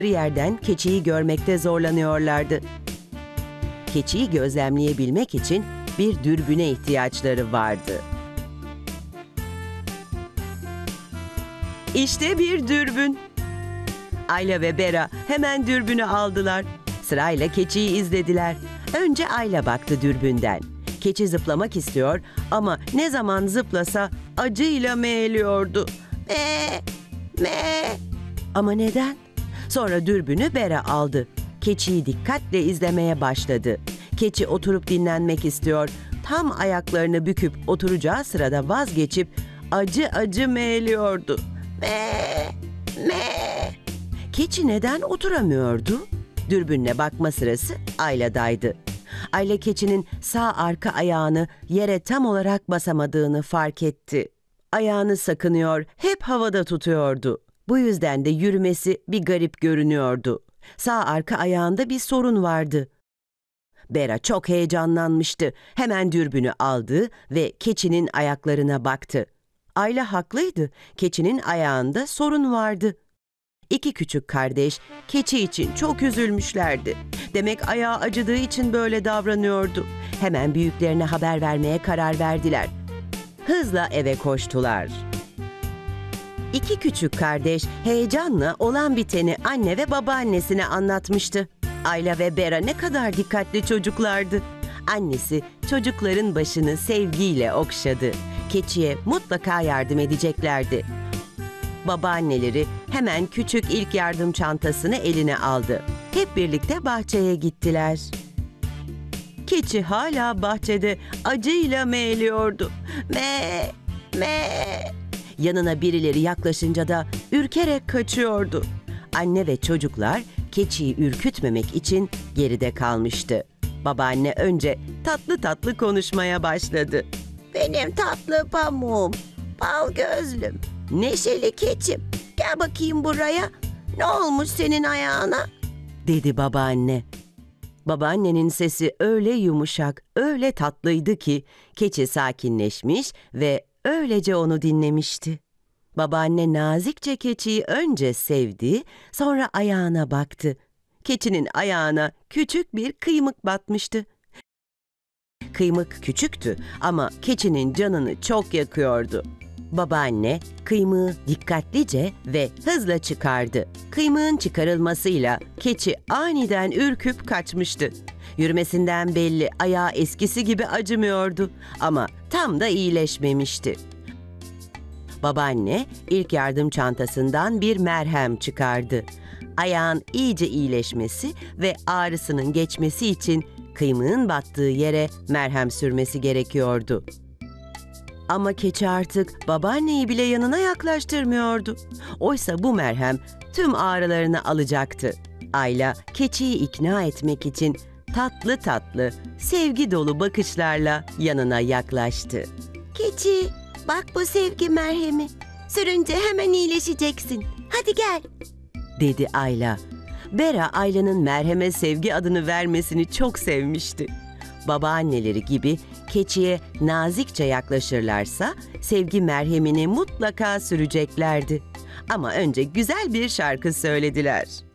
yerden keçiyi görmekte zorlanıyorlardı. Keçiyi gözlemleyebilmek için bir dürbüne ihtiyaçları vardı. İşte bir dürbün. Ayla ve Bera hemen dürbünü aldılar. Sırayla keçiyi izlediler. Önce Ayla baktı dürbünden. Keçi zıplamak istiyor ama ne zaman zıplasa acıyla meğliyordu. Me, me. Ama neden? Sonra dürbünü Bera aldı. Keçiyi dikkatle izlemeye başladı. Keçi oturup dinlenmek istiyor. Tam ayaklarını büküp oturacağı sırada vazgeçip acı acı meğliyordu. Me, me. Keçi neden oturamıyordu? Dürbünle bakma sırası Ayla'daydı. Ayla keçinin sağ arka ayağını yere tam olarak basamadığını fark etti. Ayağını sakınıyor, hep havada tutuyordu. Bu yüzden de yürümesi bir garip görünüyordu. Sağ arka ayağında bir sorun vardı. Bera çok heyecanlanmıştı. Hemen dürbünü aldı ve keçinin ayaklarına baktı. Ayla haklıydı. Keçinin ayağında sorun vardı. İki küçük kardeş keçi için çok üzülmüşlerdi. Demek ayağı acıdığı için böyle davranıyordu. Hemen büyüklerine haber vermeye karar verdiler. Hızla eve koştular. İki küçük kardeş heyecanla olan biteni anne ve babaannesine anlatmıştı. Ayla ve Bera ne kadar dikkatli çocuklardı. Annesi çocukların başını sevgiyle okşadı. Keçiye mutlaka yardım edeceklerdi. Babaanneleri hemen küçük ilk yardım çantasını eline aldı. Hep birlikte bahçeye gittiler. Keçi hala bahçede acıyla meğliyordu. Me, me. Yanına birileri yaklaşınca da ürkerek kaçıyordu. Anne ve çocuklar keçiyi ürkütmemek için geride kalmıştı. Babaanne önce tatlı tatlı konuşmaya başladı. Benim tatlı pamuğum, bal gözlüm, neşeli keçim. Gel bakayım buraya. Ne olmuş senin ayağına? Dedi babaanne. Babaannenin sesi öyle yumuşak, öyle tatlıydı ki keçi sakinleşmiş ve öylece onu dinlemişti. Babaanne nazikçe keçiyi önce sevdi, sonra ayağına baktı. Keçinin ayağına küçük bir kıymık batmıştı. Kıymık küçüktü ama keçinin canını çok yakıyordu. Babaanne kıymığı dikkatlice ve hızla çıkardı. Kıymığın çıkarılmasıyla keçi aniden ürküp kaçmıştı. Yürümesinden belli ayağı eskisi gibi acımıyordu ama tam da iyileşmemişti. Babaanne ilk yardım çantasından bir merhem çıkardı. Ayağın iyice iyileşmesi ve ağrısının geçmesi için kıymığın battığı yere merhem sürmesi gerekiyordu. Ama keçi artık babaanneyi bile yanına yaklaştırmıyordu. Oysa bu merhem tüm ağrılarını alacaktı. Ayla keçiyi ikna etmek için tatlı tatlı, sevgi dolu bakışlarla yanına yaklaştı. Keçi, bak bu sevgi merhemi. Sürünce hemen iyileşeceksin. Hadi gel, dedi Ayla. Bera Ayla'nın merheme sevgi adını vermesini çok sevmişti. Babaanneleri gibi keçiye nazikçe yaklaşırlarsa sevgi merhemini mutlaka süreceklerdi. Ama önce güzel bir şarkı söylediler.